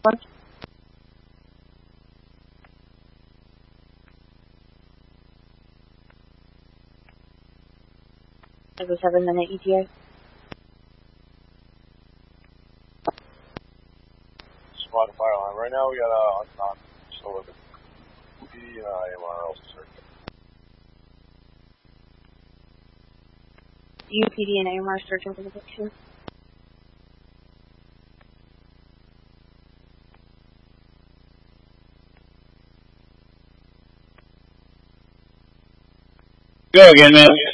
Like a 7-minute ETA. Squad and fire line. Right now we got on top. So with PD and AMR also searching. UPD and AMR searching for the picture. Go again, man.